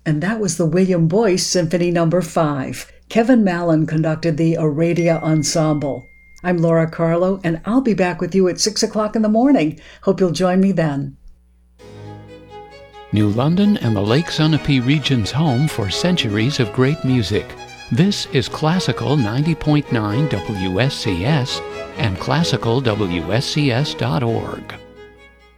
and that was the William Boyce Symphony No. 5. Kevin Mallon conducted the Aradia Ensemble. I'm Laura Carlo, and I'll be back with you at 6 o'clock in the morning. Hope you'll join me then. New London and the Lake Sunapee region's home for centuries of great music. This is Classical 90.9 WSCS and classicalwscs.org.